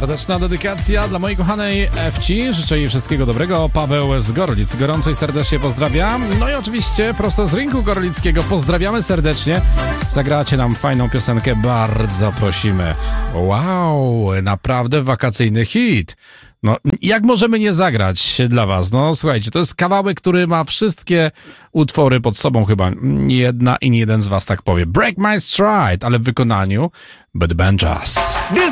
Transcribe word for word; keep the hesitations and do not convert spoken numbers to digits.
Serdeczna dedykacja dla mojej kochanej Ewci. Życzę jej wszystkiego dobrego. Paweł z Gorlic gorąco i serdecznie pozdrawiam. No i oczywiście prosto z rynku gorlickiego pozdrawiamy serdecznie. Zagracie nam fajną piosenkę, bardzo prosimy. Wow, naprawdę wakacyjny hit. No, jak możemy nie zagrać dla was? No, słuchajcie, to jest kawałek, który ma wszystkie utwory pod sobą chyba. Nie jedna i nie jeden z was tak powie. Break My Stride, ale w wykonaniu Bad Band Jazz.